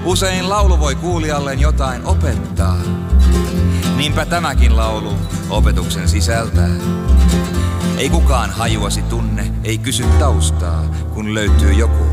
Usein laulu voi kuulijalleen jotain opettaa. Niinpä tämäkin laulu opetuksen sisältää. Ei kukaan hajuasi tunne, ei kysy taustaa, kun löytyy joku,